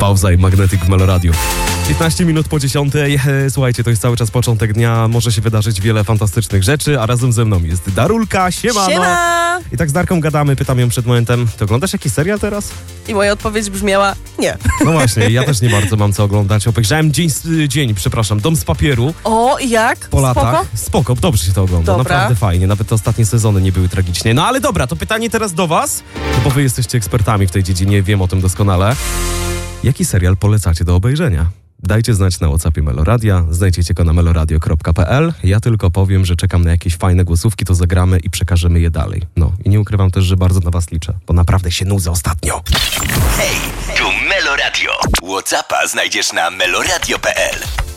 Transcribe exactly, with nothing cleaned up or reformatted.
Bauza i Magnetic w Meloradiu. piętnaście minut po dziesiątej. Słuchajcie, to jest cały czas początek dnia. Może się wydarzyć wiele fantastycznych rzeczy, a razem ze mną jest Darulka. Siemano! Siema! I tak z Darką gadamy, pytam ją przed momentem, ty oglądasz jakiś serial teraz? I moja odpowiedź brzmiała nie. No właśnie, ja też nie bardzo mam co oglądać. Obejrzałem dzień, dzień, przepraszam, Dom z papieru. O, i jak? Po latach. Spoko? Spoko, dobrze się to ogląda, Dobra. naprawdę fajnie. Nawet te ostatnie sezony nie były tragicznie. No ale dobra, to pytanie teraz do was, bo wy jesteście ekspertami w tej dziedzinie, wiem o tym doskonale. Jaki serial polecacie do obejrzenia? Dajcie znać na WhatsAppie Meloradia, znajdziecie go na meloradio kropka p l. Ja tylko powiem, że czekam na jakieś fajne głosówki, to zagramy i przekażemy je dalej. No i nie ukrywam też, że bardzo na was liczę, bo naprawdę się nudzę ostatnio. Hej, tu Meloradio. WhatsAppa znajdziesz na meloradio kropka p l.